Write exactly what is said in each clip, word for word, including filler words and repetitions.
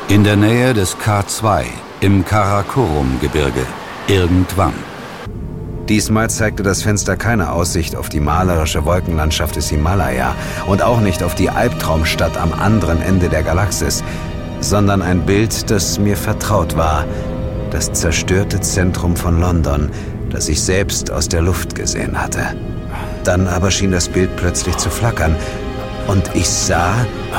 In der Nähe des K zwei im Karakorum-Gebirge. Irgendwann. Diesmal zeigte das Fenster keine Aussicht auf die malerische Wolkenlandschaft des Himalaya und auch nicht auf die Albtraumstadt am anderen Ende der Galaxis, sondern ein Bild, das mir vertraut war. Das zerstörte Zentrum von London, das ich selbst aus der Luft gesehen hatte. Dann aber schien das Bild plötzlich zu flackern und ich sah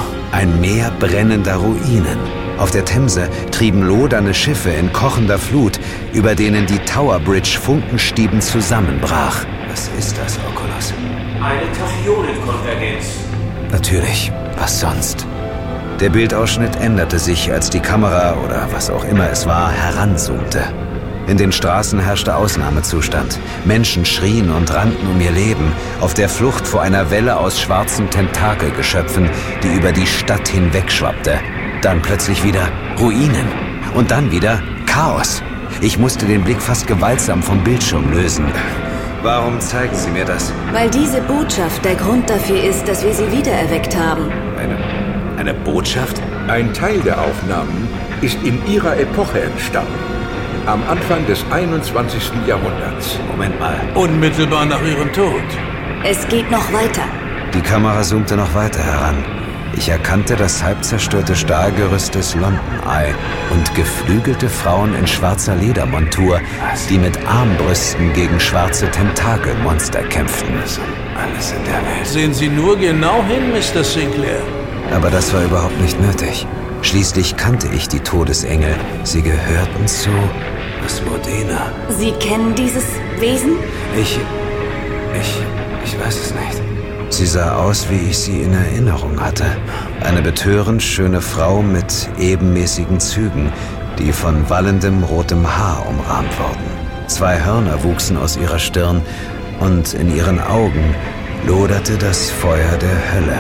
ein Meer brennender Ruinen. Auf der Themse trieben lodernde Schiffe in kochender Flut, über denen die Tower Bridge funkenstiebend zusammenbrach. Was ist das, Oculus? Eine Tachyonen-Konvergenz. Natürlich, was sonst? Der Bildausschnitt änderte sich, als die Kamera oder was auch immer es war, heranzoomte. In den Straßen herrschte Ausnahmezustand. Menschen schrien und rannten um ihr Leben, auf der Flucht vor einer Welle aus schwarzen Tentakelgeschöpfen, die über die Stadt hinwegschwappte. Dann plötzlich wieder Ruinen. Und dann wieder Chaos. Ich musste den Blick fast gewaltsam vom Bildschirm lösen. Warum zeigen Sie mir das? Weil diese Botschaft der Grund dafür ist, dass wir sie wiedererweckt haben. Eine, eine Botschaft? Ein Teil der Aufnahmen ist in Ihrer Epoche entstanden. Am Anfang des einundzwanzigsten Jahrhunderts. Moment mal. Unmittelbar nach Ihrem Tod. Es geht noch weiter. Die Kamera zoomte noch weiter heran. Ich erkannte das halb zerstörte Stahlgerüst des London Eye und geflügelte Frauen in schwarzer Ledermontur, die mit Armbrüsten gegen schwarze Tentakelmonster kämpften. Alles in der Welt. Sehen Sie nur genau hin, Mister Sinclair. Aber das war überhaupt nicht nötig. Schließlich kannte ich die Todesengel. Sie gehörten zu Asmodena. Sie kennen dieses Wesen? Ich... ich... ich weiß es nicht. Sie sah aus, wie ich sie in Erinnerung hatte. Eine betörend schöne Frau mit ebenmäßigen Zügen, die von wallendem rotem Haar umrahmt wurden. Zwei Hörner wuchsen aus ihrer Stirn und in ihren Augen loderte das Feuer der Hölle.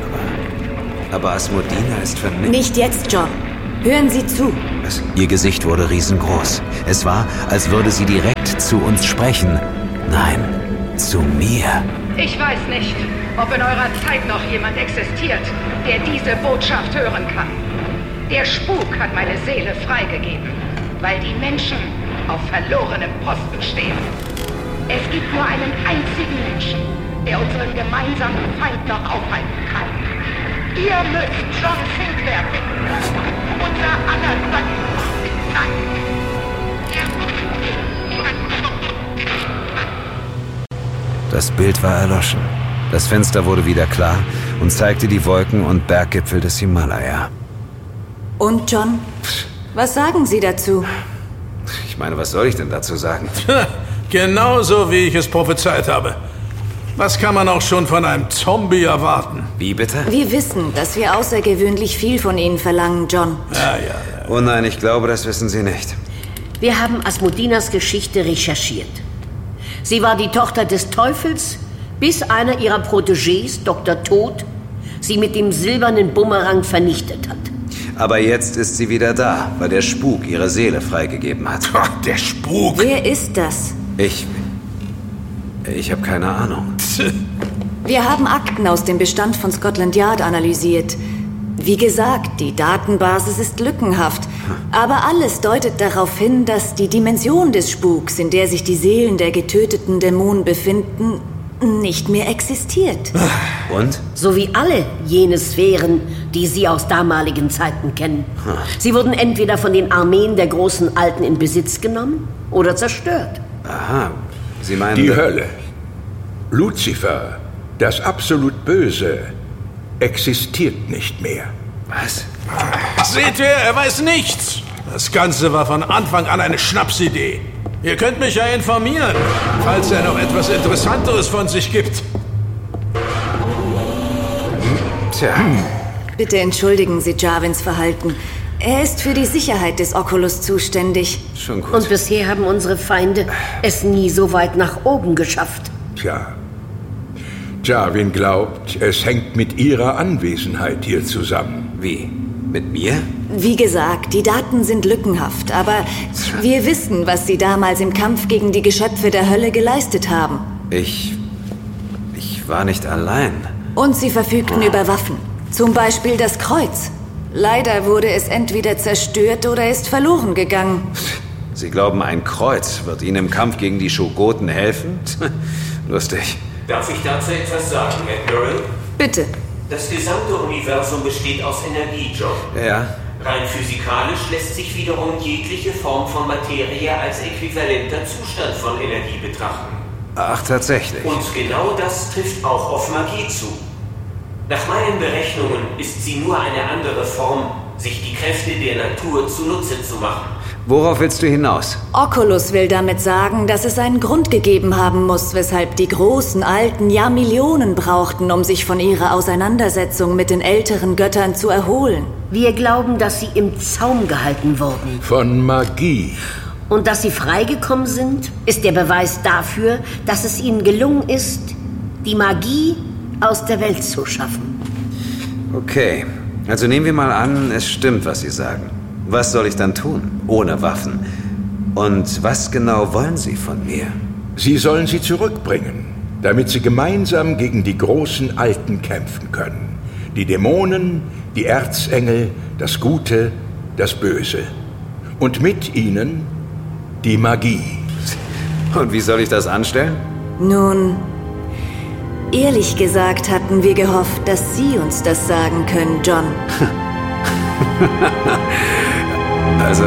Aber, aber Asmodena ist vernichtet. Nicht jetzt, John. Hören Sie zu. Was? Ihr Gesicht wurde riesengroß. Es war, als würde sie direkt zu uns sprechen. Nein, zu mir. Ich weiß nicht, ob in eurer Zeit noch jemand existiert, der diese Botschaft hören kann. Der Spuk hat meine Seele freigegeben, weil die Menschen auf verlorenem Posten stehen. Es gibt nur einen einzigen Menschen, der unseren gemeinsamen Feind noch aufhalten kann. Ihr müsst John Sinclair finden. Unser aller Zeit. Das Bild war erloschen. Das Fenster wurde wieder klar und zeigte die Wolken und Berggipfel des Himalaya. Und, John? Was sagen Sie dazu? Ich meine, was soll ich denn dazu sagen? Genauso, wie ich es prophezeit habe. Was kann man auch schon von einem Zombie erwarten? Wie bitte? Wir wissen, dass wir außergewöhnlich viel von Ihnen verlangen, John. Ja, ja, ja. Oh nein, ich glaube, das wissen Sie nicht. Wir haben Asmodenas Geschichte recherchiert. Sie war die Tochter des Teufels, bis einer ihrer Protégés, Doktor Tod, sie mit dem silbernen Bumerang vernichtet hat. Aber jetzt ist sie wieder da, weil der Spuk ihre Seele freigegeben hat. Ach, der Spuk! Wer ist das? Ich... Ich habe keine Ahnung. Wir haben Akten aus dem Bestand von Scotland Yard analysiert. Wie gesagt, die Datenbasis ist lückenhaft. Aber alles deutet darauf hin, dass die Dimension des Spuks, in der sich die Seelen der getöteten Dämonen befinden, nicht mehr existiert. Und? So wie alle jene Sphären, die Sie aus damaligen Zeiten kennen. Sie wurden entweder von den Armeen der großen Alten in Besitz genommen oder zerstört. Aha, Sie meinen... Die Hölle. Luzifer, das absolut Böse, existiert nicht mehr. Was? Seht ihr, er weiß nichts. Das Ganze war von Anfang an eine Schnapsidee. Ihr könnt mich ja informieren, falls er noch etwas Interessanteres von sich gibt. Tja. Bitte entschuldigen Sie Jarvins Verhalten. Er ist für die Sicherheit des Oculus zuständig. Schon gut. Und bisher haben unsere Feinde es nie so weit nach oben geschafft. Tja. Jarvin glaubt, es hängt mit ihrer Anwesenheit hier zusammen. Wie? Mit mir? Wie gesagt, die Daten sind lückenhaft, aber wir wissen, was Sie damals im Kampf gegen die Geschöpfe der Hölle geleistet haben. Ich... Ich war nicht allein. Und Sie verfügten über Waffen. Zum Beispiel das Kreuz. Leider wurde es entweder zerstört oder ist verloren gegangen. Sie glauben, ein Kreuz wird Ihnen im Kampf gegen die Shogoten helfen? Lustig. Darf ich dazu etwas sagen, Admiral? Bitte. Das gesamte Universum besteht aus Energie, John. Ja. Rein physikalisch lässt sich wiederum jegliche Form von Materie als äquivalenter Zustand von Energie betrachten. Ach, tatsächlich. Und genau das trifft auch auf Magie zu. Nach meinen Berechnungen ist sie nur eine andere Form, sich die Kräfte der Natur zunutze zu machen. Worauf willst du hinaus? Oculus will damit sagen, dass es einen Grund gegeben haben muss, weshalb die großen Alten Jahrmillionen brauchten, um sich von ihrer Auseinandersetzung mit den älteren Göttern zu erholen. Wir glauben, dass sie im Zaum gehalten wurden. Von Magie. Und dass sie freigekommen sind, ist der Beweis dafür, dass es ihnen gelungen ist, die Magie aus der Welt zu schaffen. Okay, also nehmen wir mal an, es stimmt, was Sie sagen. Was soll ich dann tun, ohne Waffen? Und was genau wollen Sie von mir? Sie sollen sie zurückbringen, damit sie gemeinsam gegen die großen Alten kämpfen können. Die Dämonen, die Erzengel, das Gute, das Böse. Und mit ihnen die Magie. Und wie soll ich das anstellen? Nun, ehrlich gesagt hatten wir gehofft, dass Sie uns das sagen können, John. Also...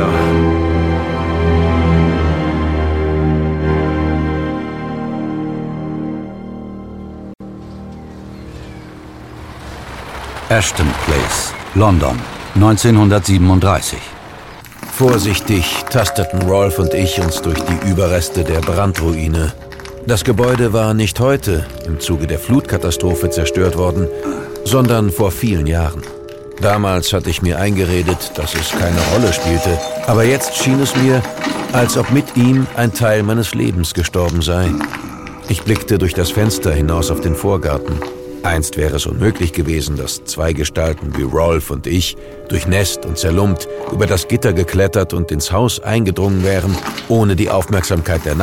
Ashton Place, London, neunzehnhundertsiebenunddreißig. Vorsichtig tasteten Rolf und ich uns durch die Überreste der Brandruine. Das Gebäude war nicht heute im Zuge der Flutkatastrophe zerstört worden, sondern vor vielen Jahren. Damals hatte ich mir eingeredet, dass es keine Rolle spielte, aber jetzt schien es mir, als ob mit ihm ein Teil meines Lebens gestorben sei. Ich blickte durch das Fenster hinaus auf den Vorgarten. Einst wäre es unmöglich gewesen, dass zwei Gestalten wie Rolf und ich, durchnässt und zerlumpt, über das Gitter geklettert und ins Haus eingedrungen wären, ohne die Aufmerksamkeit der